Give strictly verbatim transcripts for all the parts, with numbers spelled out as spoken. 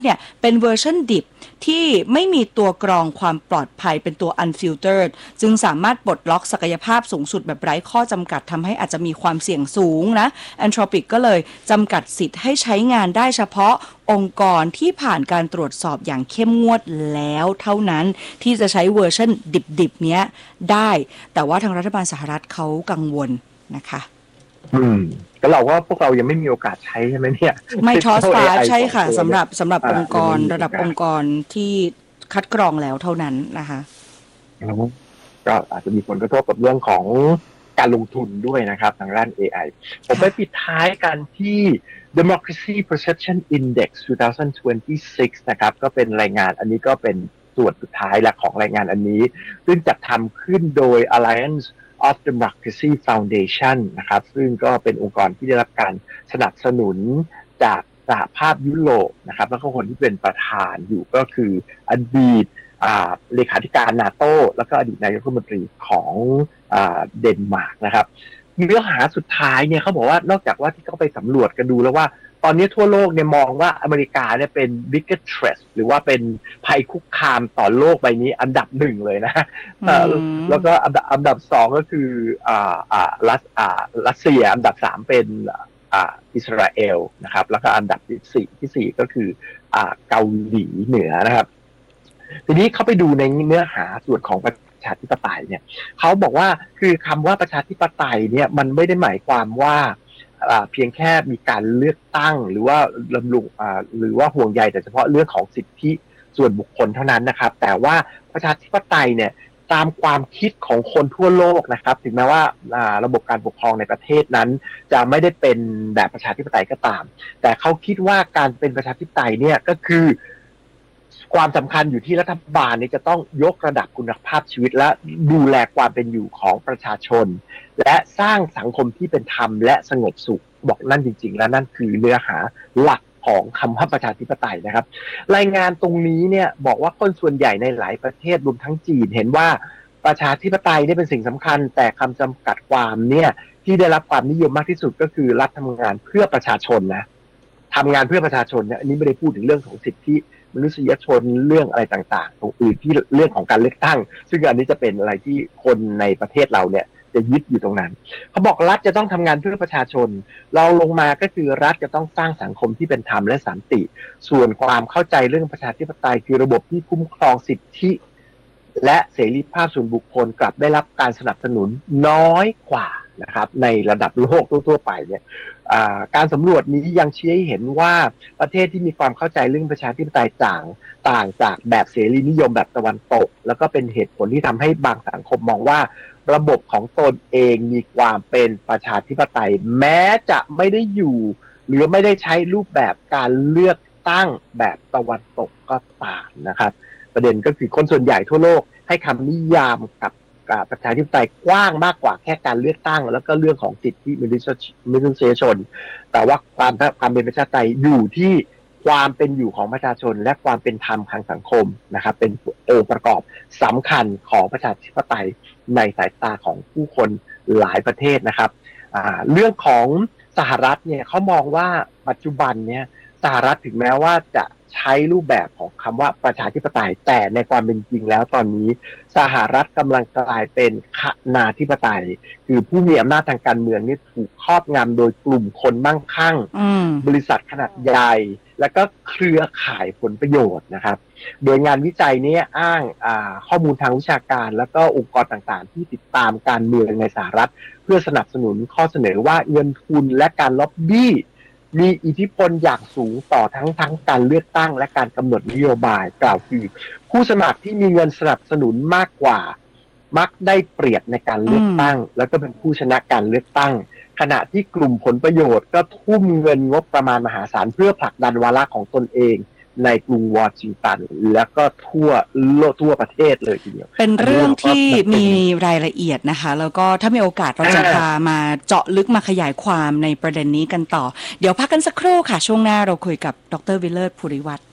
เนี่ยเป็นเวอร์ชันดิบที่ไม่มีตัวกรองความปลอดภัยเป็นตัว unfiltered จึงสามารถปลดล็อกศักยภาพสูงสุดแบบไร้ข้อจำกัดทำให้อาจจะมีความเสี่ยงสูงนะ Anthropic ก็เลยจำกัดสิทธิ์ให้ใช้งานได้เฉพาะองค์กรที่ผ่านการตรวจสอบอย่างเข้มงวดแล้วเท่านั้นที่จะใช้เวอร์ชันดิบๆเนี้ยได้แต่ว่าทางรัฐบาลสหรัฐเขากังวลนะคะอืมก็เราว่าพวกเรายังไม่มีโอกาสใช้ใช่ไหมเนี่ยไม่ทอสฟาใช่ค่ะสำหรับสำหรับองค์กรระดับองค์กรที่คัดกรองแล้วเท่านั้นนะคะก็อาจจะมีผลกระทบกับเรื่องของการลงทุนด้วยนะครับทางด้าน เอ ไอ ผมไปปิดท้ายกันที่ Democracy Perception Index สองพันยี่สิบหกนะครับก็เป็นรายงานอันนี้ก็เป็นส่วนสุดท้ายและของรายงานอันนี้ซึ่งจัดทำขึ้นโดย Alliance of Democracy Foundation นะครับซึ่งก็เป็นองค์กรที่ได้รับการสนับสนุนจากสหภาพยุโรปนะครับแล้วก็คนที่เป็นประธานอยู่ก็คืออดีตเลขาธิการนาโต้แล้วก็อดีตนายกรัฐมนตรีของเดนมาร์กนะครับเนื้อหาสุดท้ายเนี่ยเขาบอกว่านอกจากว่าที่เขาไปสำรวจกันดูแล้วว่าตอนนี้ทั่วโลกเนี่ยมองว่าอเมริกาเนี่ยเป็น biggest threat หรือว่าเป็นภัยคุกคามต่อโลกใบนี้อันดับหนึ่งเลยนะแล้วก็อันดับอันดับสองก็คืออ่าอ่ารัสอ่ารัสเซียอันดับสามเป็นอ่าอิสราเอลนะครับแล้วก็อันดับที่สี่ที่สี่ก็คืออ่าเกาหลีเหนือนะครับทีนี้เขาไปดูในเนื้อหาส่วนของประชาธิปไตยเนี่ยเขาบอกว่าคือคำว่าประชาธิปไตยเนี่ยมันไม่ได้หมายความว่าเพียงแค่มีการเลือกตั้งหรือว่าลำลุงหรือว่าห่วงใยแต่เฉพาะเรื่องของสิทธิส่วนบุคคลเท่านั้นนะครับแต่ว่าประชาธิปไตยเนี่ยตามความคิดของคนทั่วโลกนะครับถึงแม้ว่าระบบการปกครองในประเทศนั้นจะไม่ได้เป็นแบบประชาธิปไตยก็ตามแต่เขาคิดว่าการเป็นประชาธิปไตยเนี่ยก็คือความสำคัญอยู่ที่รัฐบาลนี่จะต้องยกระดับคุณภาพชีวิตและดูแลความเป็นอยู่ของประชาชนและสร้างสังคมที่เป็นธรรมและสงบสุขบอกนั่นจริงๆแล้วนั่นคือเนื้อหาหลักของคำว่าประชาธิปไตยนะครับรายงานตรงนี้เนี่ยบอกว่าคนส่วนใหญ่ในหลายประเทศรวมทั้งจีนเห็นว่าประชาธิปไตยนี่เป็นสิ่งสำคัญแต่คำจำกัดความเนี่ยที่ได้รับความนิยมมากที่สุดก็คือรัฐทำงานเพื่อประชาชนนะทำงานเพื่อประชาชนเนี่ยอันนี้ไม่ได้พูดถึงเรื่องของสิทธิมนุษยชนเรื่องอะไรต่างๆตรงอื่นที่เรื่องของการเลือกตั้งซึ่งอันนี้จะเป็นอะไรที่คนในประเทศเราเนี่ยจะยึดอยู่ตรงนั้นเขาบอกรัฐจะต้องทำงานเพื่อประชาชนเราลงมาก็คือรัฐจะต้องสร้างสังคมที่เป็นธรรมและสันติส่วนความเข้าใจเรื่องประชาธิปไตยคือระบบที่คุ้มครองสิทธิและเสรีภาพส่วนบุคคลกลับได้รับการสนับสนุนน้อยกว่านะครับในระดับโลกทั่วๆไปเนี่ยการสำรวจนี้ยังชี้ให้เห็นว่าประเทศที่มีความเข้าใจเรื่องประชาธิปไตยต่างต่างจากแบบเสรีนิยมแบบตะวันตกแล้วก็เป็นเหตุผลที่ทำให้บางสังคมมองว่าระบบของตนเองมีความเป็นประชาธิปไตยแม้จะไม่ได้อยู่หรือไม่ได้ใช้รูปแบบการเลือกตั้งแบบตะวันตกก็ตามนะครับประเด็นก็คือคนส่วนใหญ่ทั่วโลกให้คำนิยามกับประชาธิปไตยกว้างมากกว่าแค่การเลือกตั้งแล้วก็เรื่องของสิทธิมนุษยชนแต่ว่าความความเป็นประชาธิปไตยอยู่ที่ความเป็นอยู่ของประชาชนและความเป็นธรรมทางสังคมนะครับเป็นองค์ประกอบสำคัญของประชาธิปไตยในสายตาของผู้คนหลายประเทศนะครับเรื่องของสหรัฐเนี่ยเขามองว่าปัจจุบันเนี่ยสหรัฐถึงแม้ว่าจะใช้รูปแบบของคำว่าประชาธิปไตยแต่ในความเป็นจริงแล้วตอนนี้สหรัฐกำลังกลายเป็นคณาธิปไตยคือผู้มีอำนาจทางการเมืองนี่ถูกครอบงำโดยกลุ่มคนมั่งคั่งบริษัทขนาดใหญ่แล้วก็เครือข่ายผลประโยชน์นะครับโดยงานวิจัยนี้อ้างข้อมูลทางวิชาการแล้วก็องค์กรต่างๆที่ติดตามการเมืองในสหรัฐเพื่อสนับสนุนข้อเสนอว่าเงินทุนและการล็อบบี้มีอิทธิพลอย่างสูงต่อทั้งทั้งการเลือกตั้งและการกำหนดนโยบายกล่าวคือผู้สมัครที่มีเงินสนับสนุนมากกว่ามักได้เปรียบในการเลือกตั้งแล้วก็เป็นผู้ชนะการเลือกตั้งขณะที่กลุ่มผลประโยชน์ก็ทุ่มเงินงบประมาณมหาศาลเพื่อผลักดันวาระของตนเองในกรุงวอชิงตันแล้วก็ทั่วโลกทั่วประเทศเลยทีเดียวเป็นเรื่องที่มีรายละเอียดนะคะแล้วก็ถ้ามีโอกาสเราจะพามาเจาะลึกมาขยายความในประเด็นนี้กันต่อเดี๋ยวพักกันสักครู่ค่ะช่วงหน้าเราคุยกับดร.วิเลิศ ภูริวัฒน์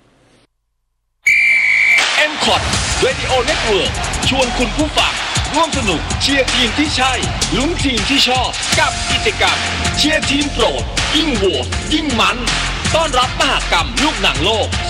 เอ็ม คอ ที Radio Network ชวนคุณผู้ฟังร่วมสนุกเชียร์ทีมที่ใช่ลุ้นทีมที่ชอบกับกิจกรรมเชียร์ทีมโปรดยิ่งโหวตยิ่งมันต้อนรับมหกรรมลูกหนังโลก